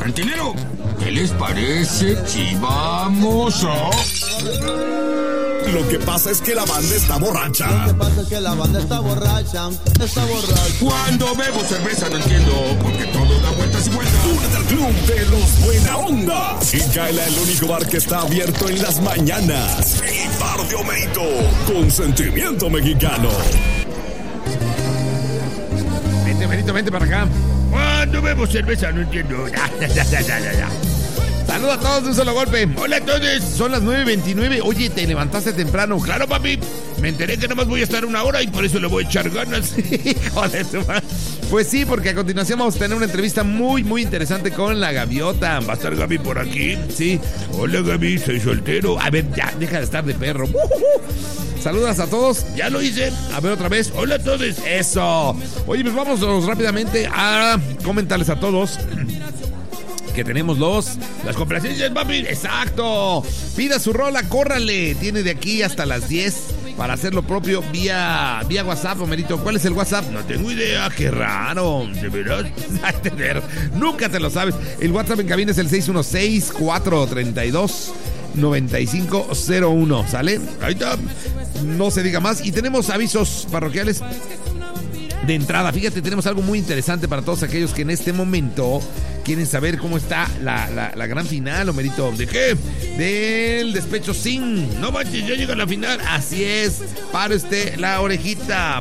Cantinero, ¿qué les parece si vamos a...? Lo que pasa es que la banda está borracha. Cuando bebo cerveza no entiendo, porque todo da vueltas y vueltas. Únete al club de los buena onda. Y cáela el único bar que está abierto en las mañanas. El bar de Homerito, con sentimiento mexicano. Vente, Homerito, vente para acá. Cuando bebo cerveza no entiendo. Ya. Saludos a todos de un solo golpe. Hola a todos. Son las 9:29. Oye, ¿te levantaste temprano? Claro, papi. Me enteré que nomás voy a estar 1 hora y por eso le voy a echar ganas. Hijo de tu madre. Pues sí, porque a continuación vamos a tener una entrevista muy, muy interesante con la Gaviota. ¿Va a estar Gaby por aquí? Sí. Hola, Gaby, soy soltero. A ver, ya, deja de estar de perro. Saludas a todos. Ya lo hice. A ver otra vez. Hola a todos. Eso. Oye, pues vamos rápidamente a comentarles a todos que tenemos las complacencias, papi. Exacto. Pida su rola, córrale. Tiene de aquí hasta las 10 para hacer lo propio vía WhatsApp, Homerito. ¿Cuál es el WhatsApp? No tengo idea, qué raro. ¿De verdad? Nunca te lo sabes. El WhatsApp en cabina es el 616-432-9501. ¿Sale? Ahí está. No se diga más. Y tenemos avisos parroquiales. De entrada, fíjate, tenemos algo muy interesante para todos aquellos que en este momento quieren saber cómo está la gran final, Homerito. ¿De qué? Del Despecho Sin. No manches, ya llega la final. Así es. Para usted la orejita.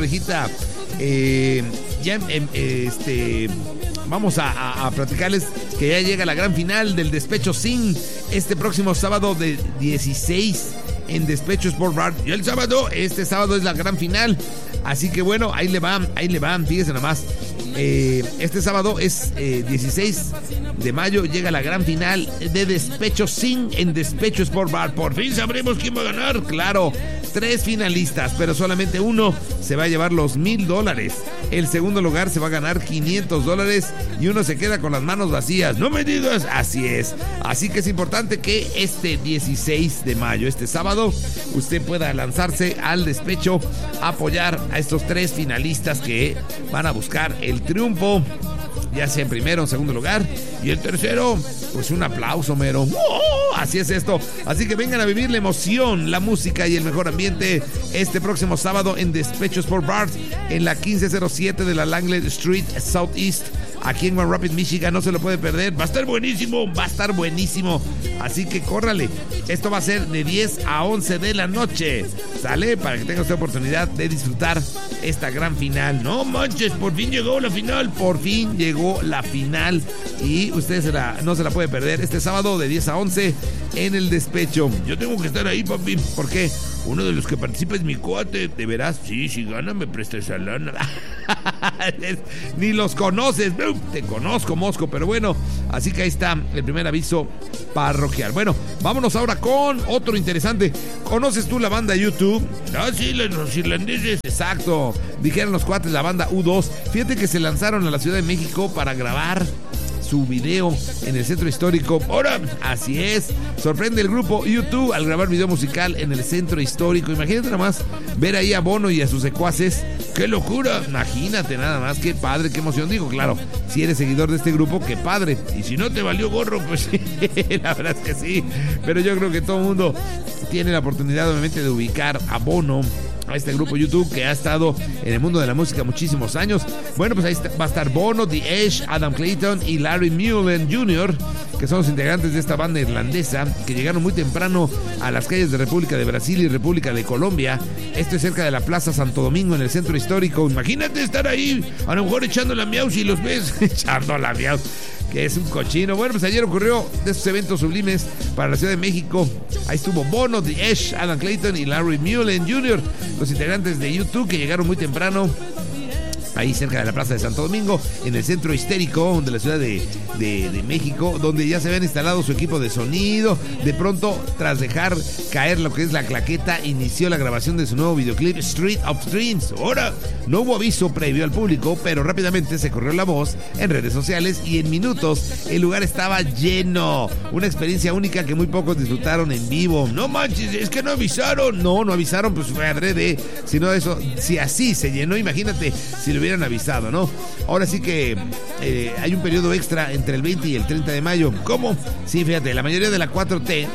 Vamos a platicarles que ya llega la gran final del Despecho Sin este próximo sábado de 16 en Despecho Sport Bar. Y este sábado es la gran final. Así que bueno, ahí le van, fíjense nomás. Este sábado es 16 de mayo, llega la gran final de Despecho Sin en Despecho Sport Bar. Por fin sabremos quién va a ganar. Claro, 3 finalistas, pero solamente uno se va a llevar los $1,000. El segundo lugar se va a ganar $500 y uno se queda con las manos vacías. No me digas. Así es. Así que es importante que este 16 de mayo, este sábado, usted pueda lanzarse al despecho, apoyar a estos 3 finalistas que van a buscar el triunfo, ya sea en primero o en segundo lugar. Y el tercero, pues un aplauso, mero. ¡Oh! Así es esto. Así que vengan a vivir la emoción, la música y el mejor ambiente este próximo sábado en Despecho Sport Bar, en la 1507 de la Langley Street Southeast, aquí en Grand Rapids, Michigan. No se lo puede perder. Va a estar buenísimo. Así que córrale. Esto va a ser de 10 a 11 de la noche. ¿Sale? Para que tenga usted oportunidad de disfrutar esta gran final. No manches, por fin llegó la final. Y usted no se la puede perder este sábado de 10 a 11 en el Despecho. Yo tengo que estar ahí, papi. ¿Por qué? Uno de los que participa es mi cuate. ¿De veras? Sí, si gana me presta esa lana. Ni los conoces. Te conozco, Mosco, pero bueno. Así que ahí está el primer aviso parroquial. Bueno, vámonos ahora con otro interesante. ¿Conoces tú la banda YouTube? Ah, sí, los irlandeses. Exacto. Dijeron los cuates, la banda U2. Fíjate que se lanzaron a la Ciudad de México para grabar su video en el centro histórico. Ahora, así es, sorprende el grupo YouTube al grabar video musical en el centro histórico. Imagínate nada más ver ahí a Bono y a sus secuaces. ¡Qué locura! Imagínate nada más, qué padre, qué emoción. Digo, claro, si eres seguidor de este grupo, qué padre. Y si no te valió gorro, pues sí, la verdad es que sí. Pero yo creo que todo el mundo tiene la oportunidad, obviamente, de ubicar a Bono, a este grupo YouTube que ha estado en el mundo de la música muchísimos años. Bueno, pues ahí va a estar Bono, The Edge, Adam Clayton y Larry Mullen Jr., que son los integrantes de esta banda irlandesa que llegaron muy temprano a las calles de República de Brasil y República de Colombia. Esto es cerca de la Plaza Santo Domingo, en el centro histórico. Imagínate estar ahí, a lo mejor echando la miau si los ves. Echando la miau, que es un cochino. Bueno, pues ayer ocurrió de esos eventos sublimes para la Ciudad de México. Ahí estuvo Bono, The Edge, Adam Clayton y Larry Mullen Jr., los integrantes de YouTube que llegaron muy temprano ahí cerca de la Plaza de Santo Domingo, en el centro histórico de la Ciudad de México, donde ya se habían instalado su equipo de sonido. De pronto, tras dejar caer lo que es la claqueta, inició la grabación de su nuevo videoclip Street of Dreams. Ahora, no hubo aviso previo al público, pero rápidamente se corrió la voz en redes sociales y en minutos el lugar estaba lleno. Una experiencia única que muy pocos disfrutaron en vivo. No manches, es que no avisaron. No avisaron, pues fue adrede. Si no, eso, si así se llenó, imagínate si lo hubieran avisado, ¿no? Ahora sí que hay un periodo extra entre el 20 y el 30 de mayo. ¿Cómo? Sí, fíjate, la mayoría de la 4T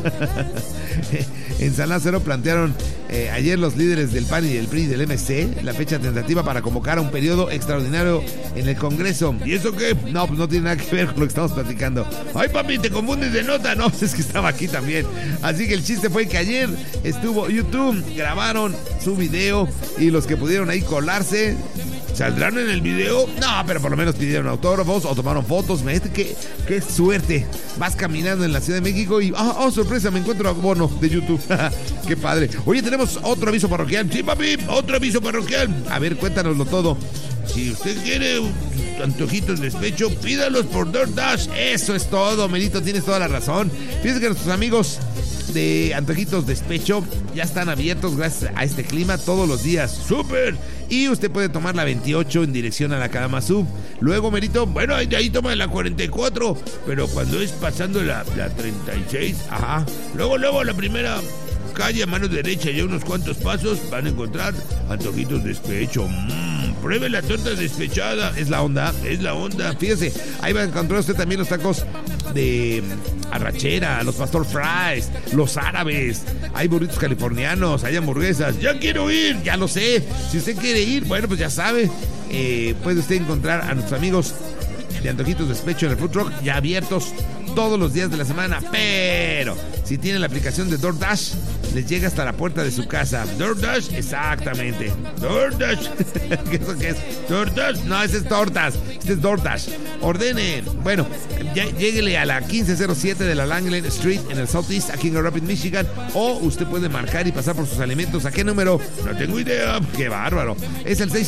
en San Lázaro plantearon ayer los líderes del PAN y del PRI y del MC la fecha tentativa para convocar a un periodo extraordinario en el Congreso. ¿Y eso qué? No, pues no tiene nada que ver con lo que estamos platicando. Ay, papi, te confundes de nota. No, es que estaba aquí también. Así que el chiste fue que ayer estuvo YouTube, grabaron su video y los que pudieron ahí colarse, ¿saldrán en el video? No, pero por lo menos pidieron autógrafos o tomaron fotos. Qué suerte. Vas caminando en la Ciudad de México y sorpresa, me encuentro a Bono de YouTube. Qué padre. Oye, tenemos otro aviso parroquial. Sí, papi, otro aviso parroquial. A ver, cuéntanoslo todo. Si usted quiere antojitos de despecho, pídalos por DoorDash. Eso es todo, Merito, tienes toda la razón. Fíjense que nuestros amigos de Antojitos Despecho ya están abiertos gracias a este clima todos los días. ¡Súper! Y usted puede tomar la 28 en dirección a la Kalamazoo. Luego, Merito, bueno, ahí toma la 44, pero cuando es pasando la 36, ajá. Luego la primera calle a mano derecha y a unos cuantos pasos van a encontrar Antojitos Despecho. Pruebe la torta despechada. Es la onda. Fíjese, ahí va a encontrar usted también los tacos de arrachera, los pastor fries, los árabes, hay burritos californianos, hay hamburguesas. Ya quiero ir, ya lo sé. Si usted quiere ir, bueno, pues ya sabe, puede usted encontrar a nuestros amigos de Antojitos Despecho en el Food Truck ya abiertos todos los días de la semana, pero si tiene la aplicación de DoorDash, les llega hasta la puerta de su casa. DoorDash, exactamente. DoorDash. ¿Eso qué es? DoorDash. No, ese es tortas. Este es DoorDash. Ordene. Bueno, lléguele a la 1507 de la Langland Street en el Southeast, aquí en Grand Rapids, Michigan. O usted puede marcar y pasar por sus alimentos. ¿A qué número? No tengo idea. ¡Qué bárbaro! Es el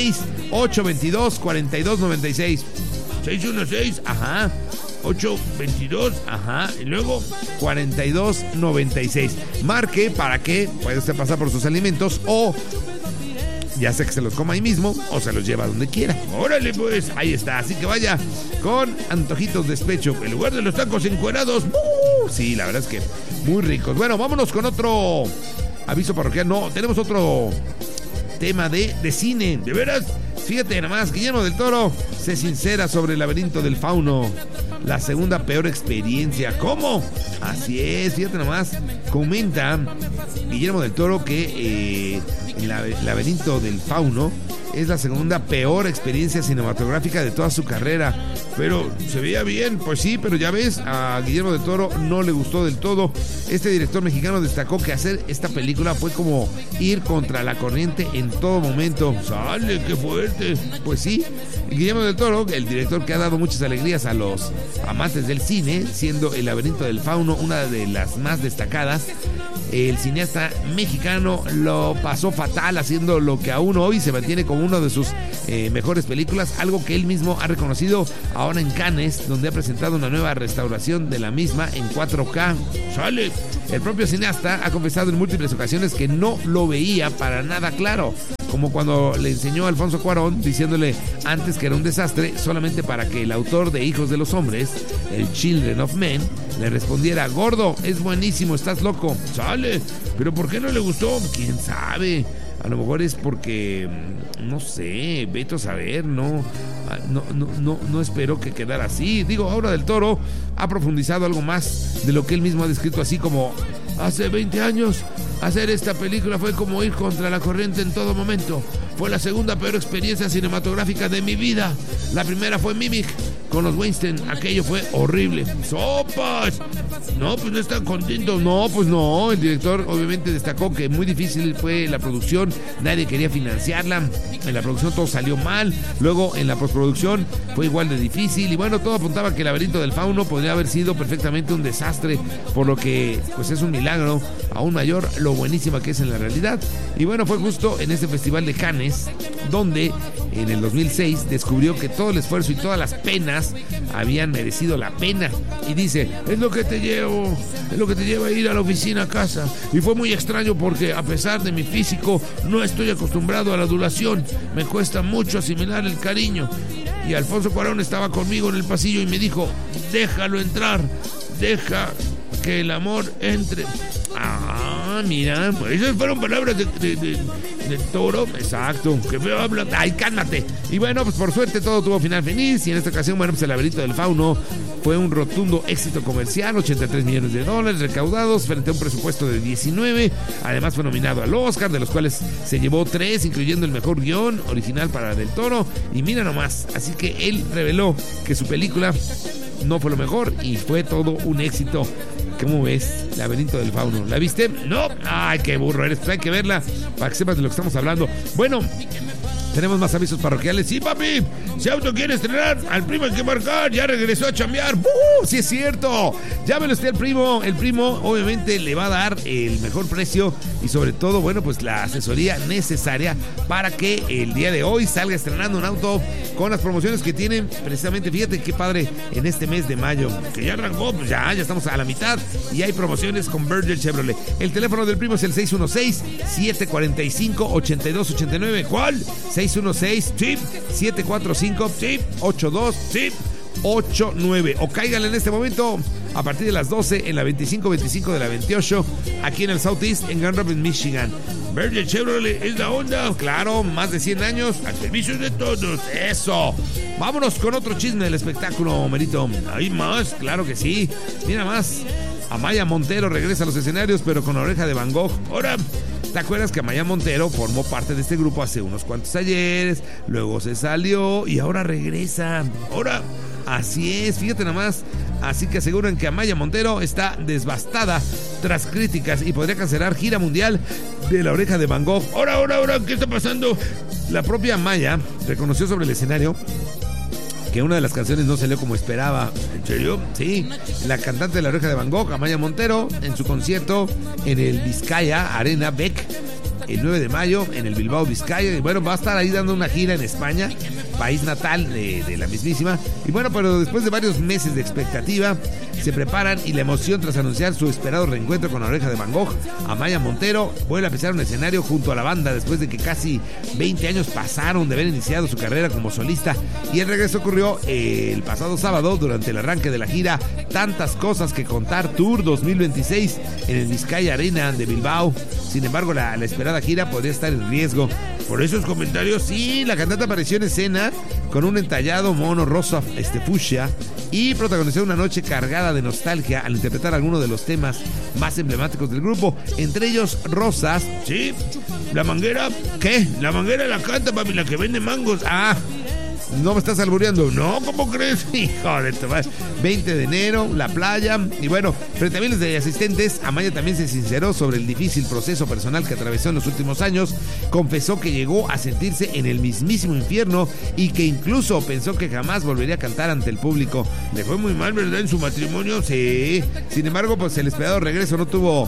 616-822-4296. 616, ajá. 822, ajá, y luego 4296. Marque para que pueda usted pasar por sus alimentos o ya sea que se los coma ahí mismo o se los lleva donde quiera. Órale, pues, ahí está. Así que vaya con Antojitos Despecho, en lugar de los tacos encuerados. Sí, la verdad es que muy ricos. Bueno, vámonos con otro aviso parroquial. No, tenemos otro tema de cine. ¿De veras? Fíjate nada más, Guillermo del Toro se sincera sobre el laberinto del fauno, la segunda peor experiencia. ¿Cómo? Así es, fíjate nada más. Comenta Guillermo del Toro que el laberinto del fauno es la segunda peor experiencia cinematográfica de toda su carrera. Pero se veía bien, pues sí, pero ya ves, a Guillermo del Toro no le gustó del todo. Este director mexicano destacó que hacer esta película fue como ir contra la corriente en todo momento. ¡Sale, qué fuerte! Pues sí, Guillermo del Toro, el director que ha dado muchas alegrías a los amantes del cine, siendo El laberinto del fauno una de las más destacadas, el cineasta mexicano lo pasó fatal haciendo lo que aún hoy se mantiene como una de sus mejores películas, algo que él mismo ha reconocido ahora en Cannes, donde ha presentado una nueva restauración de la misma en 4K. ¡Sale! El propio cineasta ha confesado en múltiples ocasiones que no lo veía para nada claro, como cuando le enseñó a Alfonso Cuarón diciéndole antes que era un desastre, solamente para que el autor de Hijos de los Hombres, el Children of Men, le respondiera: gordo, es buenísimo, estás loco. ¡Sale! ¿Pero por qué no le gustó? ¿Quién sabe? A lo mejor es porque, no sé, vete a saber, no espero que quedara así. Digo, ahora del Toro ha profundizado algo más de lo que él mismo ha descrito, así como: hace 20 años, hacer esta película fue como ir contra la corriente en todo momento. Fue la segunda peor experiencia cinematográfica de mi vida. La primera fue Mimic, con los Weinstein. Aquello fue horrible. ¡Sopas! No, pues no están contentos. No, pues no. El director obviamente destacó que muy difícil fue la producción. Nadie quería financiarla. En la producción todo salió mal. Luego en la postproducción fue igual de difícil. Y bueno, todo apuntaba que El laberinto del fauno podría haber sido perfectamente un desastre. Por lo que, pues es un milagro aún mayor lo buenísima que es en la realidad. Y bueno, fue justo en este festival de Cannes donde en el 2006 descubrió que todo el esfuerzo y todas las penas habían merecido la pena. Y dice: es lo que te lleva a ir a la oficina a casa. Y fue muy extraño porque a pesar de mi físico no estoy acostumbrado a la adulación. Me cuesta mucho asimilar el cariño. Y Alfonso Cuarón estaba conmigo en el pasillo y me dijo: déjalo entrar, deja que el amor entre. Ah, mira, pues esas fueron palabras Del Toro, exacto. Que me habla. Ay, cálmate. Y bueno, pues por suerte todo tuvo final feliz. Y en esta ocasión, bueno, pues el laberinto del fauno fue un rotundo éxito comercial. 83 millones de dólares recaudados frente a un presupuesto de 19. Además fue nominado al Oscar, de los cuales se llevó 3, incluyendo el mejor guión original para Del Toro. Y mira nomás, así que él reveló que su película no fue lo mejor y fue todo un éxito. ¿Cómo ves? Laberinto del Fauno. ¿La viste? No. Ay, qué burro eres. Hay que verla para que sepas de lo que estamos hablando. Bueno, tenemos más avisos parroquiales. Sí, papi. Si Auto quiere estrenar, al primo hay que marcar. Ya regresó a chambear. Sí es cierto. Llámelo usted al primo. El primo obviamente le va a dar el mejor precio y sobre todo, bueno, pues la asesoría necesaria para que el día de hoy salga estrenando un auto con las promociones que tienen precisamente. Fíjate qué padre en este mes de mayo, que ya arrancó, pues ya estamos a la mitad y hay promociones con Berger Chevrolet. El teléfono del primo es el 616-745-8289. ¿Cuál? 616-745-8289. O cáiganle en este momento a partir de las 12 en la 2525 de la 28 aquí en el Southeast en Grand Rapids, Michigan. Berger Chevrolet es la onda. Claro, más de 100 años al servicio de todos. Eso. Vámonos con otro chisme del espectáculo, Merito. ¿Hay más? Claro que sí. Mira más. Amaya Montero regresa a los escenarios, pero con la oreja de Van Gogh. Ahora, ¿te acuerdas que Amaya Montero formó parte de este grupo hace unos cuantos ayeres? Luego se salió y ahora regresa. Ahora, así es, fíjate nada más. Así que aseguran que Amaya Montero está devastada tras críticas y podría cancelar gira mundial de la oreja de Van Gogh. Ahora, ¿qué está pasando? La propia Amaya reconoció sobre el escenario que una de las canciones no salió como esperaba. ¿En serio? Sí. La cantante de la oreja de Van Gogh, Amaya Montero, en su concierto en el Vizcaya Arena Beck, el 9 de mayo, en el Bilbao, Vizcaya. Y bueno, va a estar ahí dando una gira en España, país natal de la mismísima. Y bueno, pero después de varios meses de expectativa, se preparan y la emoción tras anunciar su esperado reencuentro con la oreja de Van Gogh. Amaya Montero vuelve a pisar un escenario junto a la banda después de que casi 20 años pasaron de haber iniciado su carrera como solista. Y el regreso ocurrió el pasado sábado durante el arranque de la gira Tantas Cosas que Contar Tour 2026 en el Vizcaya Arena de Bilbao. Sin embargo, la esperada gira podría estar en riesgo. Por esos comentarios, sí, la cantante apareció en escena con un entallado mono rosa fucsia y protagonizó una noche cargada de nostalgia al interpretar algunos de los temas más emblemáticos del grupo, entre ellos Rosas. Sí, la manguera. ¿Qué? La manguera la canta, papi, la que vende mangos. Ah, ¿no me estás albureando? No, ¿cómo crees? Hijo de tu madre. 20 de enero, la playa. Y bueno, frente a miles de asistentes, Amaya también se sinceró sobre el difícil proceso personal que atravesó en los últimos años. Confesó que llegó a sentirse en el mismísimo infierno y que incluso pensó que jamás volvería a cantar ante el público. Le fue muy mal, ¿verdad? En su matrimonio, sí. Sin embargo, pues el esperado regreso no tuvo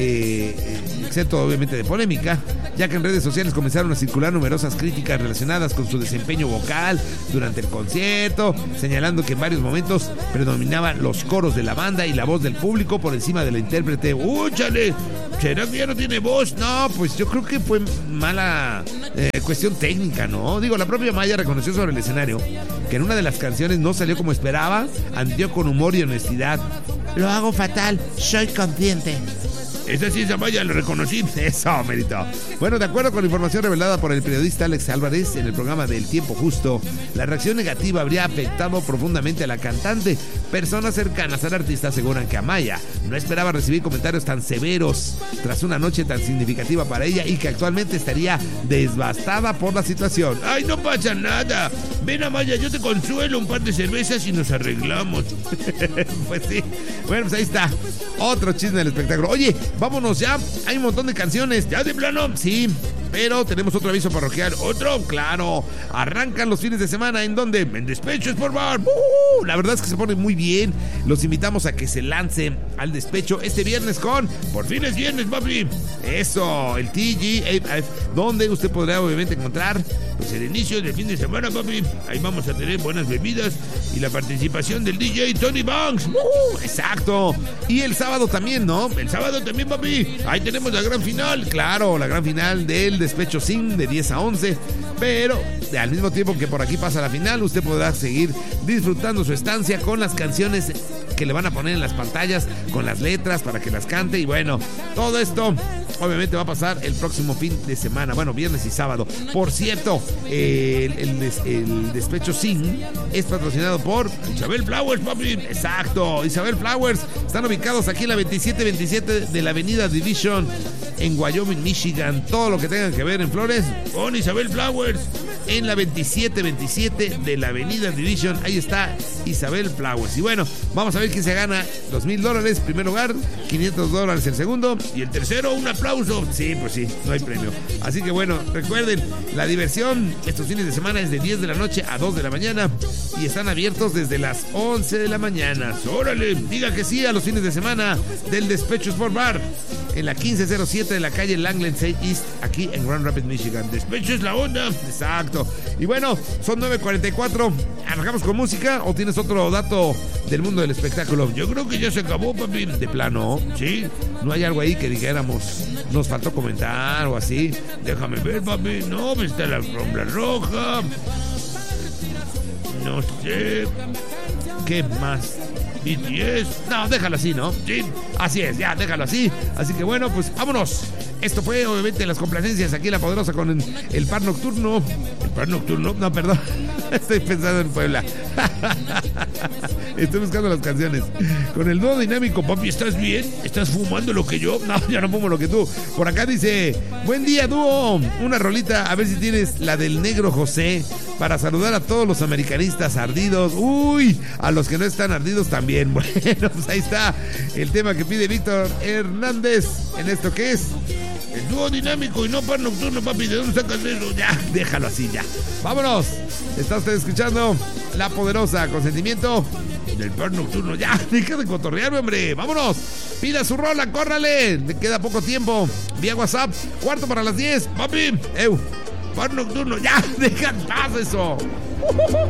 excepto obviamente de polémica, ya que en redes sociales comenzaron a circular numerosas críticas relacionadas con su desempeño vocal durante el concierto, señalando que en varios momentos predominaban los coros de la banda y la voz del público por encima de la intérprete. ¡Úchale! ¿Será que ya no tiene voz? No, pues yo creo que fue mala cuestión técnica, ¿no? Digo, la propia Maya reconoció sobre el escenario que en una de las canciones no salió como esperaba, admitió con humor y honestidad: lo hago fatal, soy consciente. Esa sí, esa Maya, lo reconocí. Eso, Merito. Bueno, de acuerdo con la información revelada por el periodista Alex Álvarez en el programa del Tiempo Justo, la reacción negativa habría afectado profundamente a la cantante. Personas cercanas al artista aseguran que Amaya no esperaba recibir comentarios tan severos tras una noche tan significativa para ella y que actualmente estaría devastada por la situación. ¡Ay, no pasa nada! Ven, Amaya, yo te consuelo, un par de cervezas y nos arreglamos. Pues sí. Bueno, pues ahí está. Otro chisme del espectáculo. Oye, vámonos ya. Hay un montón de canciones. ¿Ya de plano? Sí. Pero tenemos otro aviso parroquial. ¿Otro? Claro. Arrancan los fines de semana. ¿En dónde? En Despecho Sport Bar. La verdad es que se pone muy bien. Los invitamos a que se lancen al despecho este viernes con... Por fin es viernes, papi. Eso, el TGAF, donde usted podrá obviamente encontrar pues el inicio del fin de semana, papi. Ahí vamos a tener buenas bebidas y la participación del DJ Tony Banks. Exacto. Y el sábado también, ¿no? El sábado también, papi. Ahí tenemos la gran final. Claro, la gran final del Despecho Sin de 10 a 11. Pero al mismo tiempo que por aquí pasa la final, usted podrá seguir disfrutando su estancia con las canciones que le van a poner en las pantallas, con las letras para que las cante. Y bueno, todo esto obviamente va a pasar el próximo fin de semana, bueno, viernes y sábado. Por cierto, el Despecho Sin es patrocinado por Isabel Flowers, papi. Exacto, Isabel Flowers. Están ubicados aquí en la 2727 de la avenida Division en Wyoming, Michigan. Todo lo que tengan que ver en flores con Isabel Flowers. En la 2727 de la avenida Division, ahí está Isabel Flowers. Y bueno, vamos a ver quién se gana $2,000, primer lugar, $500 el segundo, y el tercero, un aplauso. Sí, pues sí, no hay premio. Así que bueno, recuerden, la diversión estos fines de semana es de 10 de la noche a 2 de la mañana y están abiertos desde las 11 de la mañana. ¡Órale! Diga que sí a los fines de semana del Despecho Sport Bar en la 1507 de la calle Langland East, aquí en Grand Rapids, Michigan. Despecho es la onda. Exacto. Y bueno, son 9:44. ¿Arrancamos con música o tienes otro dato del mundo del espectáculo? Yo creo que ya se acabó, papi. De plano, ¿sí? No hay algo ahí que dijéramos, nos faltó comentar o así. Déjame ver, papi. No, pues está la alfombra roja. No sé. ¿Qué más? BTS. No, déjalo así, ¿no? Sí, así es, ya, déjalo así. Así que bueno, pues vámonos. Esto fue obviamente las complacencias aquí en La Poderosa con el par nocturno. ¿El par nocturno? No, perdón. Estoy pensando en Puebla. Estoy buscando las canciones. Con el dúo dinámico, papi, ¿estás bien? ¿Estás fumando lo que yo? No, yo no fumo lo que tú. Por acá dice, buen día, dúo. Una rolita, a ver si tienes la del Negro José, para saludar a todos los americanistas ardidos. Uy, a los que no están ardidos también. Bueno, pues ahí está el tema que pide Víctor Hernández. ¿En esto qué es? El dúo dinámico y no par nocturno, papi. ¿De dónde sacas eso? Ya, déjalo así, ya. Vámonos. Está usted escuchando La Poderosa, con sentimiento del par nocturno. Ya, deja de cotorrearme, hombre. Vámonos. Pida su rola, córrale. Le queda poco tiempo. Vía WhatsApp, 9:45, papi. Par nocturno. Ya, deja en paz eso.